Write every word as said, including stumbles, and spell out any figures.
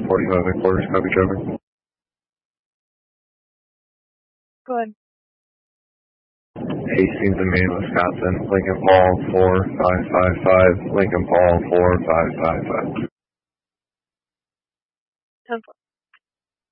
forty-five headquarters, copy traffic. Go ahead. Hastings and Maine, Wisconsin, Lincoln Paul four five five five, Lincoln Paul four five five five. ten four.